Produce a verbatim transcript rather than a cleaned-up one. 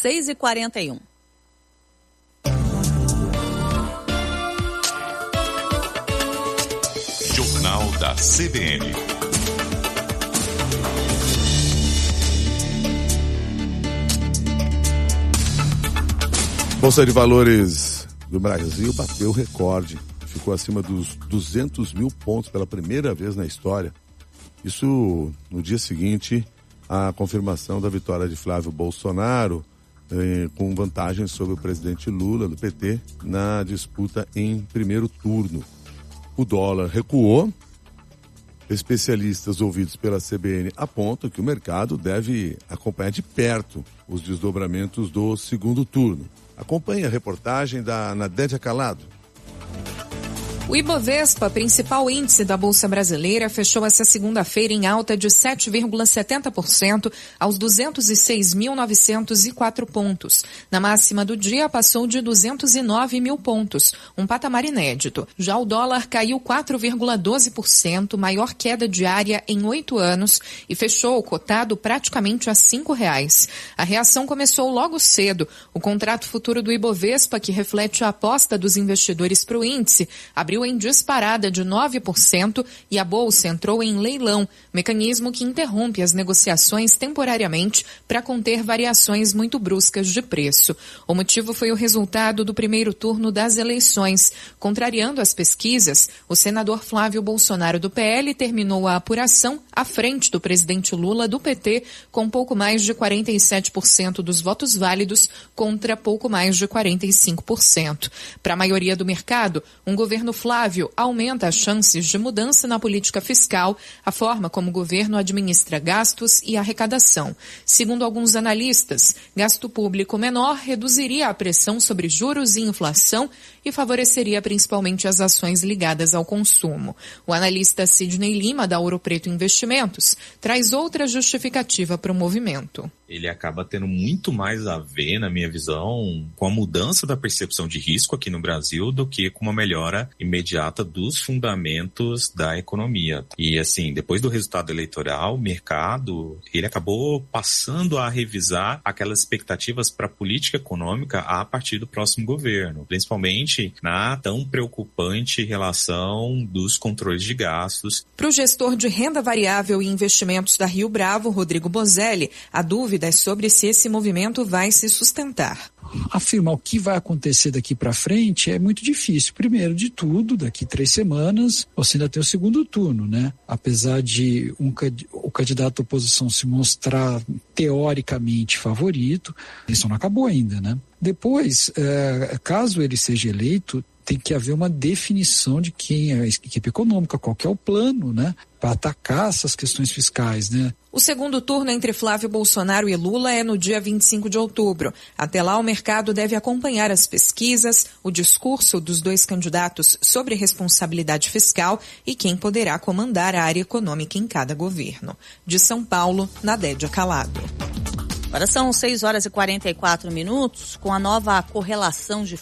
seis e quarenta e um. Jornal da C B N. Bolsa de Valores do Brasil bateu recorde. Ficou acima dos duzentos mil pontos pela primeira vez na história. Isso no dia seguinte à confirmação da vitória de Flávio Bolsonaro, eh, com vantagem sobre o presidente Lula, do P T, na disputa em primeiro turno. O dólar recuou. Especialistas ouvidos pela C B N apontam que o mercado deve acompanhar de perto os desdobramentos do segundo turno. Acompanhe a reportagem da Nadédia Calado. O Ibovespa, principal índice da Bolsa Brasileira, fechou essa segunda-feira em alta de sete vírgula setenta por cento aos duzentos e seis mil novecentos e quatro pontos. Na máxima do dia, passou de duzentos e nove mil pontos, um patamar inédito. Já o dólar caiu quatro vírgula doze por cento, maior queda diária em oito anos, e fechou cotado praticamente a cinco reais. A reação começou logo cedo. O contrato futuro do Ibovespa, que reflete a aposta dos investidores para o índice, abriu em disparada de nove por cento e a bolsa entrou em leilão, mecanismo que interrompe as negociações temporariamente para conter variações muito bruscas de preço. O motivo foi o resultado do primeiro turno das eleições. Contrariando as pesquisas, o senador Flávio Bolsonaro do P L terminou a apuração à frente do presidente Lula do P T, com pouco mais de quarenta e sete por cento dos votos válidos contra pouco mais de quarenta e cinco por cento. Para a maioria do mercado, um governo Flávio aumenta as chances de mudança na política fiscal, a forma como o governo administra gastos e arrecadação. Segundo alguns analistas, gasto público menor reduziria a pressão sobre juros e inflação e favoreceria principalmente as ações ligadas ao consumo. O analista Sidney Lima, da Ouro Preto Investimentos, traz outra justificativa para o movimento. Ele acaba tendo muito mais a ver, na minha visão, com a mudança da percepção de risco aqui no Brasil do que com uma melhora imediata dos fundamentos da economia. E assim, depois do resultado eleitoral, o mercado, ele acabou passando a revisar aquelas expectativas para a política econômica a partir do próximo governo, principalmente na tão preocupante relação dos controles de gastos. Para o gestor de renda variável e investimentos da Rio Bravo, Rodrigo Bozelli, a dúvida é sobre se esse movimento vai se sustentar. Afirmar o que vai acontecer daqui para frente é muito difícil. Primeiro de tudo, daqui três semanas, você ainda tem o segundo turno, né? Apesar de um, o candidato à oposição se mostrar teoricamente favorito, isso não acabou ainda, né? Depois, é, caso ele seja eleito, tem que haver uma definição de quem é a equipe econômica, qual que é o plano, né, para atacar essas questões fiscais, né? O segundo turno entre Flávio Bolsonaro e Lula é no dia vinte e cinco de outubro. Até lá, o mercado deve acompanhar as pesquisas, o discurso dos dois candidatos sobre responsabilidade fiscal e quem poderá comandar a área econômica em cada governo. De São Paulo, Nadédia Calado. Agora são seis horas e quarenta e quatro minutos, com a nova correlação de